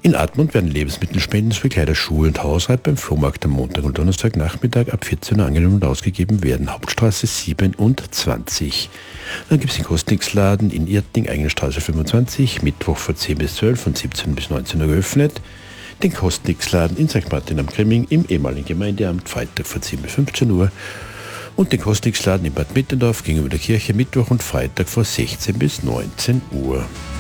In Admont werden Lebensmittelspenden für Kleider, Schuhe und Hausrat beim Flohmarkt am Montag und Donnerstagnachmittag ab 14 Uhr angenommen und ausgegeben werden. Hauptstraße 27. Dann gibt es den Kostnix-Laden in Irting, Eigenstraße 25, Mittwoch von 10 bis 12, von 17 bis 19 Uhr geöffnet. Den Kostnix-Laden in St. Martin am Grimming im ehemaligen Gemeindeamt, Freitag von 10 bis 15 Uhr. Und den Kostnix-Laden in Bad Mittendorf gegenüber der Kirche, Mittwoch und Freitag von 16 bis 19 Uhr.